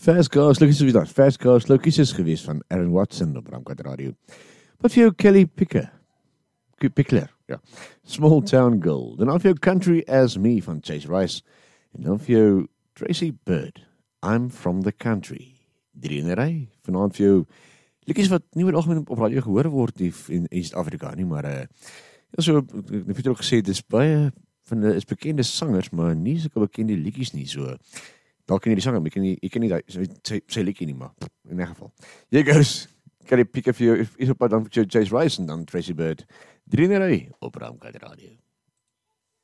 Fast Cars, Lucas is daar. Fast Cars, Lucas is geweest van Aaron Watson op Ramkat Radio. Wat vir jou Kelly Pickler, ja. Small Town Girl. Dan vir jou Country As Me van Chase Rice. En dan vir jou Tracy Bird, I'm From The Country. Drie in 'n ry. Vanaand vir jou liedjies wat nie oor algemeen op radio gehoor word in East-Afrika nie, maar ja, so, ek het ook gesê, dis baie van die is bekende sangers, maar nie sulke bekende liedjies nie, so dalk ken jy die sanger, maar jy ken nie sy liedjie nie, maar in 'n geval. Here goes, kan jy pick up vir jou, is op pad dan vir Chase Rice en dan Tracy Bird, 3 in 'n ry op Ramkat Radio.